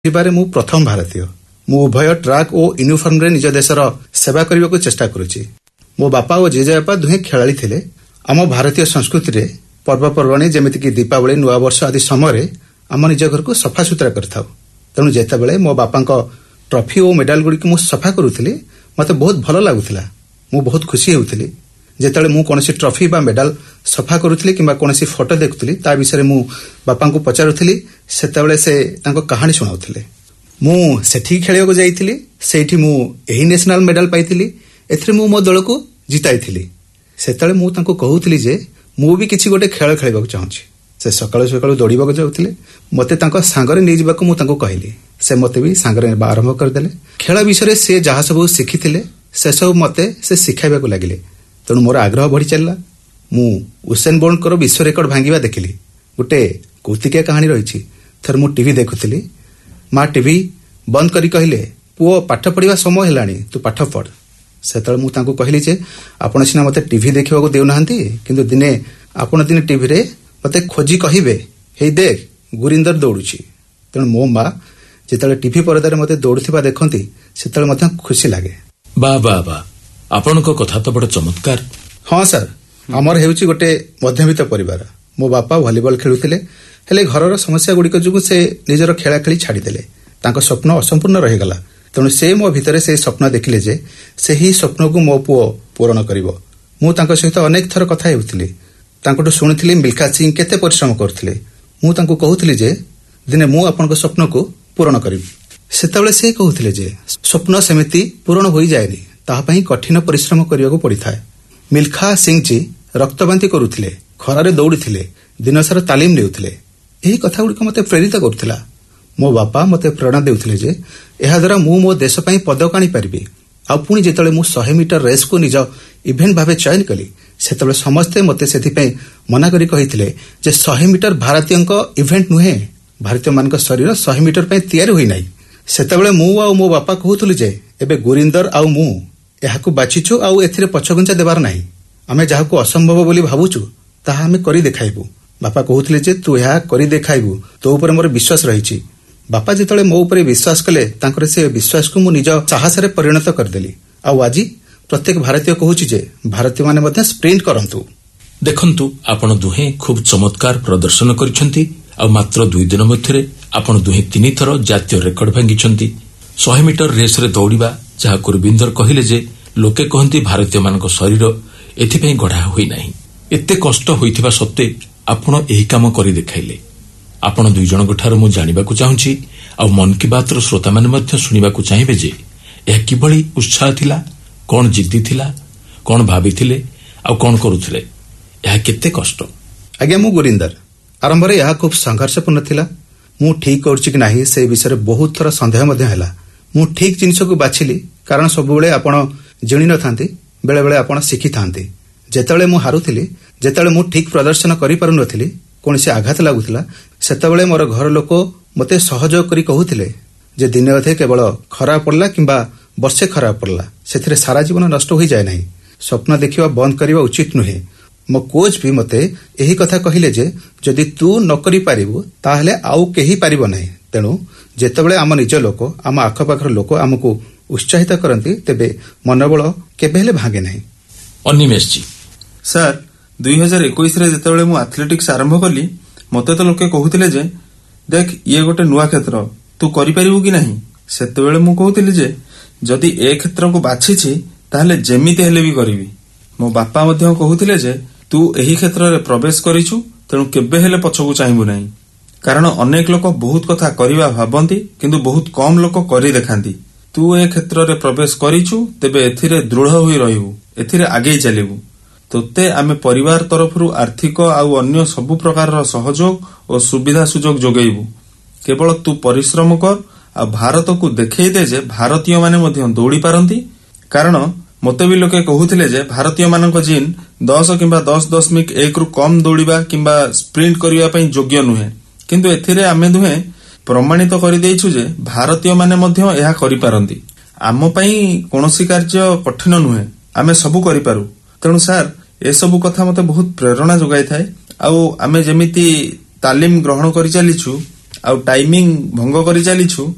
मु प्रथम भारतीय मु उभय ट्राक और यूनिफॉर्म रे निज देशर सेवा करने को चेष्टा करुछि। मो बापा और जेजेबापा दुहे खेलाड़ी थिले। आम भारतीय संस्कृति रे पर्वपर्वाणी जेमिति कि दीपावली नुआ वर्ष आदि समय आम निज घर को सफा सुतरा करथाउ। तेणु जेतेबेले मो बापांक ट्रॉफी और मेडल गुडी मु सफा करुथिली मते बहुत भल लागुथिला। मु बहुत खुशी हेउथिली। जेतेबेले मु कोनोसी ट्रॉफी बा मेडल सफा करुथिली किंबा कोनोसी फोटो देखुथिली ता विषय मु बापांकु पचारुथिली। सेतेबेले से तांको कहानी सुनाउथिले। मु सेठी खेलिया को जाईथिली। सेठी मु एही नेशनल मेडल पाइथिली। एथरे मु मो दल को जिताइथिली। सेतेबेले मु तांको कहउथिली जे मु भी किछि गोटे खेल खेलिबा चाहूछि। से सकाळु सकाळु दौड़िबा को जाउथिले। मते तांको सांगरे नै जिबा को मु तांको कहली। से मते भी सांगरे आरंभ कर देले। खेल विषय से जहा सब सिखिथिले से सब मते से सिखाइबा को लागिले। तेणु मोर आग्रह बढ़ी चलला। मु उसेन बोल्ट को विश्व रेकर्ड भांगिबा देखिली। गोटे कौतिकिया कहानी रही। थर मु टीवी देखुली। माँ टीवी बंद करी कहले पुओ पाठ पढ़िबा समय हेलानी तू पाठ पढ़। सेतल मु तांको कहली जे आपण सिना मते टीवी देखिबा को देउ नाहंती किंतु दिने आपण दिने टीवी रे मते खोजी कहिबे हे देख गुरिंदर दौड़ुची। तेणु मो माँ जेतले टीवी परदारे मते दौड़ुथिबा देखंती सेतले मते खुशी लागे। बा बा बा आपनको कथा तो बड़ चमत्कार। हाँ सर आमर हेउची गोटे मध्यवित्त परिवार। मो बापा वॉलीबॉल खेलुथिले हेले घरर समस्या गुड़िक जुगु से निजर खेला खेली छाड़ीदेले। तांको स्वप्न असंपूर्ण रहीगला। तेणु से मो भितरे से स्वप्न देखिले जे से ही स्वप्न को मो पुओ पूरण करिवो। मु तांको सहित अनेक थर कथा हेउथिली। तांकोटु सुनिथिली मिल्खा सिंह केते परिश्रम करथिले। मु तांको कहउथिली जे दिने मु आपनको स्वप्न को पूरण करिवि। सेतबेले से कहउथिले जे स्वप्न सेमिति पूरण होई जायनी ताहा पई कठिन परिश्रम करियाको पड़िथाय। मिल्खा सिंह जी रक्तबांती करुथिले खरारे दौड़िथिले दिनसारा तालीम लेउथिले। एही कथा गुड़िक मते प्रेरित करुथिला। मो बापा मते प्रेरणा देउथिले जे एहा द्वारा मु मो देश पई पदक आनी परिबि। आ पुणी जेतले मु 100 मीटर रेस को निज इवेंट भाबे चयन कली सेतबेले समस्ते मते सेथि पई मना करी कहिथिले जे 100 मीटर भारतीयंक इवेंट नुहे। भारतीय मानक शरीर 100 मीटर पई तयारी होई नाही। सेतबेले मु आ मो बापा कहउथुलु जे एबे गुरिंदर आ मु एहाकु बाछिछु आ एथिरे पछगुंचा देबार नाही। आमे जाहाकु असंभव बोली भाबुछु ताहा आमे करी देखाइबु। बापा कहउथिले जे तू एहा करी देखाइबु तो ऊपर मोर विश्वास रहिछि। बापा जेतले मो ऊपर विश्वास कले तांकर से विश्वास को मु निज साहस रे परिणत कर देली। आ आजि प्रत्येक भारतीय कहउछि जे भारतीय माने मध्ये स्प्रिंट करंतु। देखंतु आपण दुहे खूब चमत्कार प्रदर्शन करिसंती। आ मात्र 2 दिन मध्यरे आपण दुहे 3 थर जातीय रेकर्ड भांगिसंती। 100 मीटर रेस रे दौड़िबा जहा गुरबिंदर कहिले जे लोके कहंती भारतीय मानक शरीर एथिपई गढ़ा होई नाही। एते कष्ट होइथिबा सत्ते आपण एही काम करी देखाइले। आपण 2 जणक ठार मु जानिबा को चाहूछि आ मन की बात रो श्रोता माने मध्य सुनिबा को चाहिबे जे एहा किबळी उत्साह थिला, कोन जिद्दी थिला, कोन भाबिथिले आ कोन करूथिले, एहा केते कष्ट। आज्ञा मु गुरिंदर आरंभ रे एहा खूब संघर्षपूर्ण थिला। मु ठीक करछि कि नाही से विषय बहुत थर संदेह मध्य हैला। मु ठीक जिनिस को बाछिली कारण सब बेले आपण जणी न थांती बेले बेले आपण सिखि थांती। जेतेबेले मु हारुथिली जेतेबेले मु ठीक प्रदर्शन करि पारु नथिली कोनसे आघात लागुथिला सेतेबेले मोर घर लोक मते सहयोग करी कहउथिले जे दिने अधे केवल खराब पड़ला किंबा वर्षे खराब पड़ला सेथिरे सारा जीवन नष्ट होई जाय नाही। स्वप्न देखिबा बंद करिबा उचित नुहे। मो कोच भी मते एही कथा कहिले जे जदि तू न करि पारिबु ताहले आउ केही पारिबो नाही। तेणु जेतेबेले आम निज लोक आम आखपाखर लोक आमको उत्साहित करती तेबे मनोबल केबेले भागे नाही। अनिमेश जी सर 2021 रे जेतेबेले मु एथलेटिक्स आरंभ कली मते तो लोके कहउथिले जे देख ये गोटे नुआ क्षेत्र तू करि परिबु कि नाही। सेतेबेले मु कहउथिली जे जदि ए क्षेत्र को बाछिछि ताहले जेमिते हेले भी करिवि। मो बापा मध्य कहउथिले जे तू एही क्षेत्र रे प्रवेश करिछु तेणु केबे हेले पछकु चाहिबु नाही। कारण अनेक लोक बहुत कथा करिबा भाबंती किंतु बहुत कम लोक करि देखांती। तू ए क्षेत्र रे प्रवेश करिछु तेबे एथिरे दृढ़ होई रहिबु, एथिरे आगे चलिबु। तोते आमे परिवार तरफरु आर्थिक आउ अन्य सबु प्रकार सहयोग और सुविधा सुजोग जोगेइबु। केवल तू परिश्रम कर आ भारत को देखै दे जे भारतीय माने मध्य दौड़ी पारंती। कारण मते भी लोके कहउथिले जे भारतीय मानक जीन 10 किंबा 10.1 रु कम दौड़िबा किंबा स्प्रिंट करिबा पई योग्य नुहे। किंतु एथिरे आमे दुहे प्रमाणित करि देइछु जे भारतीय माने मध्य एहा करि पारंती। आम पई कोनोसी कार्य कठिन नुहे, आमे सबु करि पारु। तेणु सर ए सबु कथा मते बहुत प्रेरणा जोगाई थाए। आउ आमे जेमिति तालीम ग्रहण करि चलिछु आउ टाइमिंग भंग करि चलिछु